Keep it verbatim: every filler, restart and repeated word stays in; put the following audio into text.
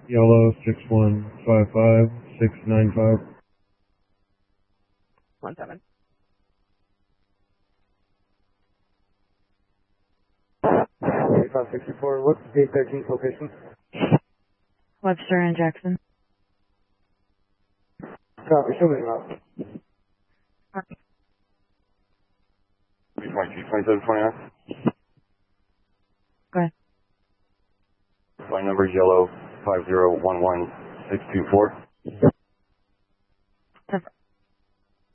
Yellow six one five five six nine five. One seven. eighty-five sixty-four, what's the gate thirteenth location? Webster and Jackson. Copy, show me out. twenty-seven twenty-nine. Go ahead. Flight number yellow five zero one one six two four.